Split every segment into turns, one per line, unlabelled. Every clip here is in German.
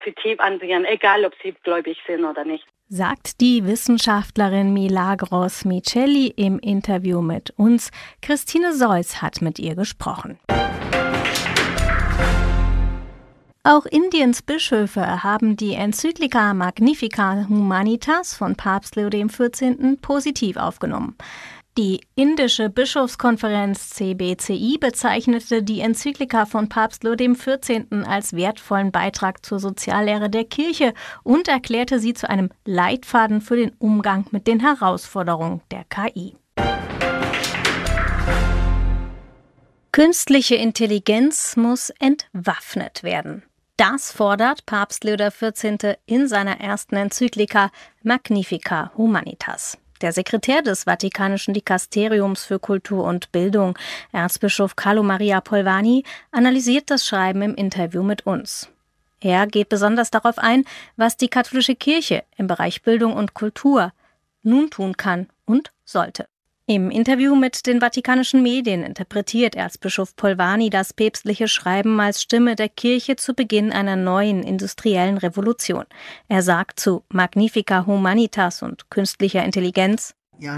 positiv ansehen, egal ob sie gläubig sind oder nicht.
Sagt die Wissenschaftlerin Milagros Micheli im Interview mit uns. Christine Seuss hat mit ihr gesprochen. Auch Indiens Bischöfe haben die Enzyklika Magnificat Humanitas von Papst Leo XIV. Positiv aufgenommen. Die indische Bischofskonferenz CBCI bezeichnete die Enzyklika von Papst Leo XIV. Als wertvollen Beitrag zur Soziallehre der Kirche und erklärte sie zu einem Leitfaden für den Umgang mit den Herausforderungen der KI. Künstliche Intelligenz muss entwaffnet werden. Das fordert Papst Leo XIV. In seiner ersten Enzyklika Magnificat Humanitas. Der Sekretär des Vatikanischen Dikasteriums für Kultur und Bildung, Erzbischof Carlo Maria Polvani, analysiert das Schreiben im Interview mit uns. Er geht besonders darauf ein, was die katholische Kirche im Bereich Bildung und Kultur nun tun kann und sollte. Im Interview mit den vatikanischen Medien interpretiert Erzbischof Polvani das päpstliche Schreiben als Stimme der Kirche zu Beginn einer neuen industriellen Revolution. Er sagt zu Magnificat Humanitas und künstlicher Intelligenz: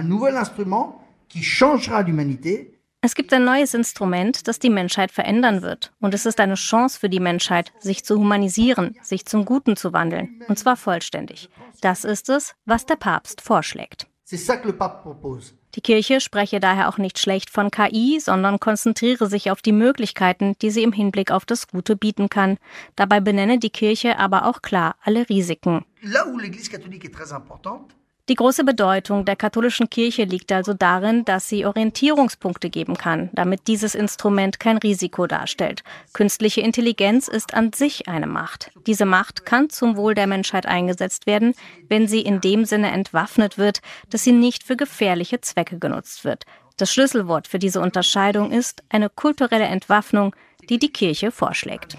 Es gibt ein neues Instrument, das die Menschheit verändern wird. Und es ist eine Chance für die Menschheit, sich zu humanisieren, sich zum Guten zu wandeln. Und zwar vollständig. Das ist es, was der Papst vorschlägt. Die Kirche spreche daher auch nicht schlecht von KI, sondern konzentriere sich auf die Möglichkeiten, die sie im Hinblick auf das Gute bieten kann. Dabei benenne die Kirche aber auch klar alle Risiken. Die große Bedeutung der katholischen Kirche liegt also darin, dass sie Orientierungspunkte geben kann, damit dieses Instrument kein Risiko darstellt. Künstliche Intelligenz ist an sich eine Macht. Diese Macht kann zum Wohl der Menschheit eingesetzt werden, wenn sie in dem Sinne entwaffnet wird, dass sie nicht für gefährliche Zwecke genutzt wird. Das Schlüsselwort für diese Unterscheidung ist eine kulturelle Entwaffnung, die die Kirche vorschlägt.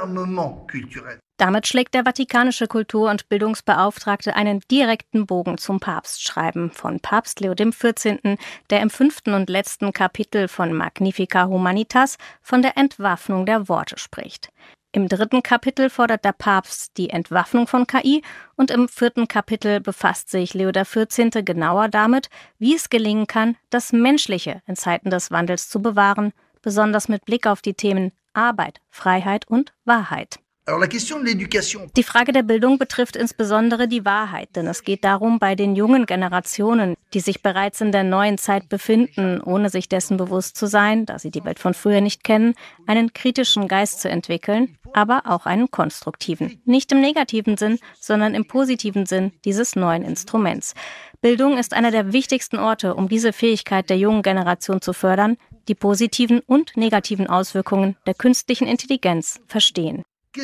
Damit schlägt der vatikanische Kultur- und Bildungsbeauftragte einen direkten Bogen zum Papstschreiben von Papst Leo XIV., der im 5. und letzten Kapitel von Magnificat Humanitas von der Entwaffnung der Worte spricht. Im 3. Kapitel fordert der Papst die Entwaffnung von KI und im 4. Kapitel befasst sich Leo XIV. Genauer damit, wie es gelingen kann, das Menschliche in Zeiten des Wandels zu bewahren, besonders mit Blick auf die Themen Arbeit, Freiheit und Wahrheit. Die Frage der Bildung betrifft insbesondere die Wahrheit, denn es geht darum, bei den jungen Generationen, die sich bereits in der neuen Zeit befinden, ohne sich dessen bewusst zu sein, da sie die Welt von früher nicht kennen, einen kritischen Geist zu entwickeln, aber auch einen konstruktiven. Nicht im negativen Sinn, sondern im positiven Sinn dieses neuen Instruments. Bildung ist einer der wichtigsten Orte, um diese Fähigkeit der jungen Generation zu fördern, die positiven und negativen Auswirkungen der künstlichen Intelligenz verstehen.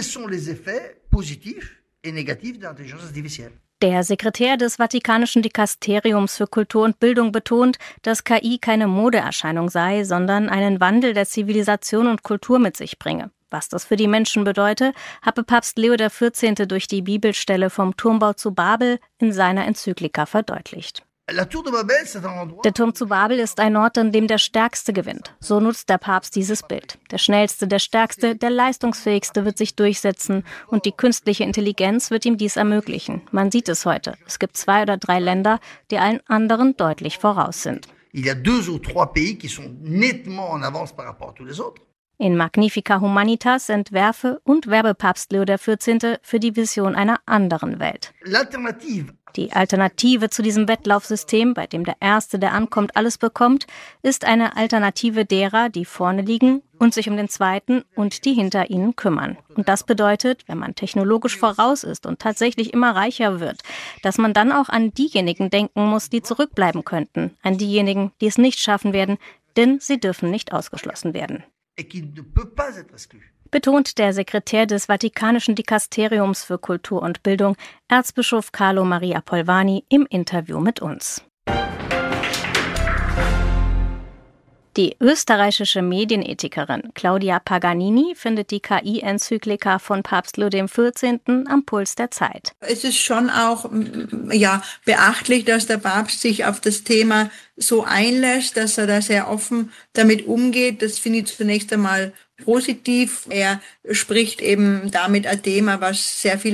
Der Sekretär des Vatikanischen Dikasteriums für Kultur und Bildung betont, dass KI keine Modeerscheinung sei, sondern einen Wandel der Zivilisation und Kultur mit sich bringe. Was das für die Menschen bedeute, habe Papst Leo XIV. Durch die Bibelstelle vom Turmbau zu Babel in seiner Enzyklika verdeutlicht. Der Turm zu Babel ist ein Ort, an dem der Stärkste gewinnt. So nutzt der Papst dieses Bild. Der Schnellste, der Stärkste, der Leistungsfähigste wird sich durchsetzen und die künstliche Intelligenz wird ihm dies ermöglichen. Man sieht es heute. Es gibt 2 oder 3 Länder, die allen anderen deutlich voraus sind. In Magnificat Humanitas entwerfe und werbe Papst Leo XIV. Für die Vision einer anderen Welt. Die Alternative zu diesem Wettlaufsystem, bei dem der Erste, der ankommt, alles bekommt, ist eine Alternative derer, die vorne liegen und sich um den Zweiten und die hinter ihnen kümmern. Und das bedeutet, wenn man technologisch voraus ist und tatsächlich immer reicher wird, dass man dann auch an diejenigen denken muss, die zurückbleiben könnten, an diejenigen, die es nicht schaffen werden, denn sie dürfen nicht ausgeschlossen werden. Betont der Sekretär des Vatikanischen Dikasteriums für Kultur und Bildung, Erzbischof Carlo Maria Polvani, im Interview mit uns. Die österreichische Medienethikerin Claudia Paganini findet die KI-Enzyklika von Papst Leo XIV. Am Puls der Zeit.
Es ist schon auch beachtlich, dass der Papst sich auf das Thema so einlässt, dass er da sehr offen damit umgeht. Das finde ich zunächst einmal positiv. Er spricht eben damit ein Thema, was sehr viel